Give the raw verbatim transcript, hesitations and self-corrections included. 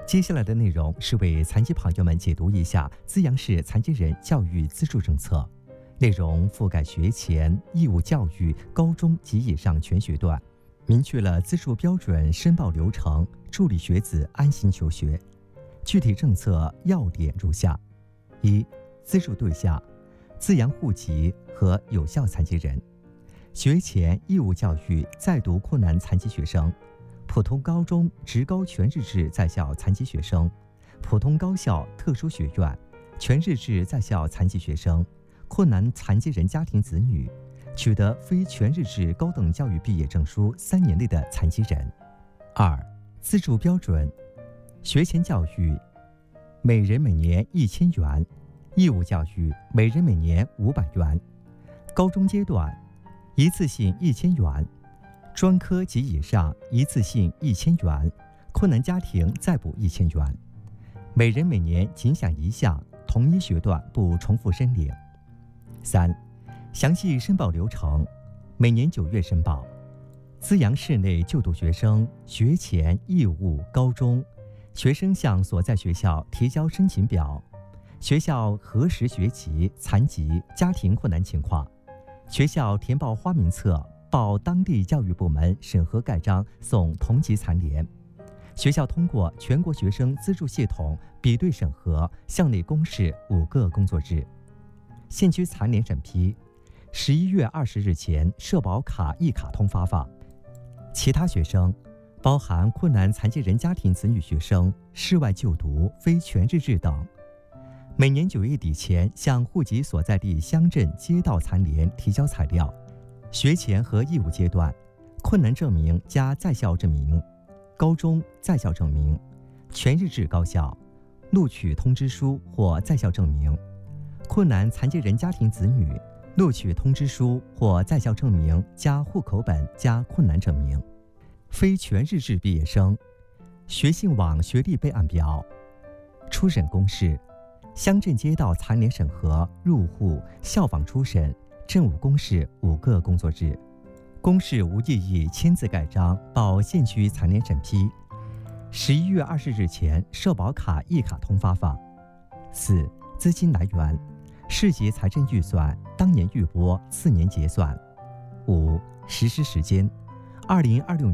接下来的内容是为残疾朋友们解读一下资阳市残疾人教育资助政策，内容覆盖学前、义务教育、高中及以上全学段，明确了资助标准、申报流程，助力学子安心求学。具体政策要点如下：一、资助对象，资阳户籍和有效残疾人，学前义务教育在读困难残疾学生，普通高中职高全日制在校残疾学生，普通高校特殊学院全日制在校残疾学生，困难残疾人家庭子女，取得非全日制高等教育毕业证书三年内的残疾人。二、资助标准，学前教育每人每年一千元，义务教育每人每年五百元，高中阶段一次性一千元，专科及以上一次性一千元，困难家庭再补一千元，每人每年仅享一项，同一学段不重复申领。三、详细申报流程，每年九月申报。资阳市内就读学生学前义务高中，学生向所在学校提交申请表，学校核实学籍、残疾、家庭困难情况，学校填报花名册，报当地教育部门审核盖章，送同级残联。学校通过全国学生资助系统比对审核，校内公示五个工作日。县区残联审批，十一月二十日前社保卡一卡通发放。其他学生包含困难残疾人家庭子女学生、市外就读、非全日制等，每年九月底前向户籍所在地乡镇街道残联提交材料。学前和义务阶段，困难证明加在校证明，高中在校证明，全日制高校录取通知书或在校证明，困难残疾人家庭子女录取通知书或在校证明加户口本加困难证明。非全日制毕业生，学信网学历备案表，初审公示，乡镇街道残联审核入户校访初审，政务公示五个工作日。公示无异议签字盖章，报县区残联审批。十一月二十日前社保卡一卡通发放。四、资金来源，市级财政预算当年预拨，次年结算。五、实施时间，二零二六年